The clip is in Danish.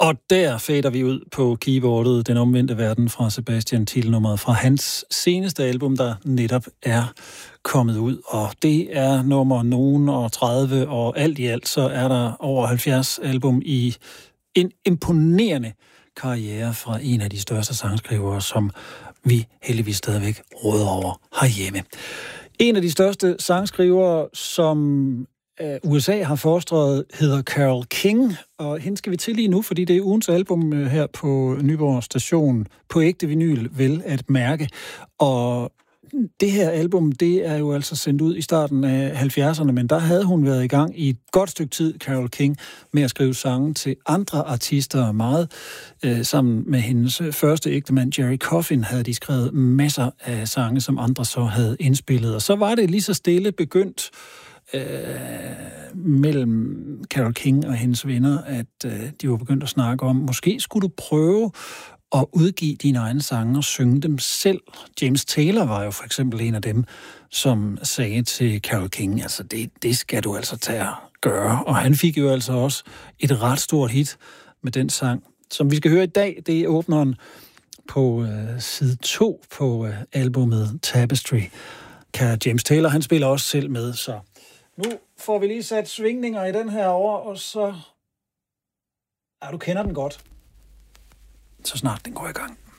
Og der fader vi ud på keyboardet Den omvendte verden fra Sebastian Titelnummeret fra hans seneste album, der netop er kommet ud. Og det er nummer nogen og 30, og alt i alt så er der over 70 album i en imponerende karriere fra en af de største sangskrivere, som vi heldigvis stadigvæk råder over herhjemme. En af de største sangskrivere, som USA har fostret, hedder Carole King, og hende skal vi til lige nu, fordi det er ugens album her på Nyborg Station, på ægte vinyl, vel at mærke. Og det her album, det er jo altså sendt ud i starten af 70'erne, men der havde hun været i gang i et godt stykke tid, Carole King, med at skrive sange til andre artister meget. Sammen med hendes første ægtemand, Jerry Coffin, havde de skrevet masser af sange, som andre så havde indspillet. Og så var det lige så stille begyndt mellem Carole King og hendes venner, at de var begyndt at snakke om, måske skulle du prøve at udgive dine egne sange og synge dem selv. James Taylor var jo for eksempel en af dem, som sagde til Carole King, altså det skal du altså tage at gøre. Og han fik jo altså også et ret stort hit med den sang, som vi skal høre i dag. Det er åbneren på side 2 på albumet Tapestry. James Taylor, han spiller også selv med, så nu får vi lige sat svingninger i den her over, og så... Ja, du kender den godt. Så snart den går i gang.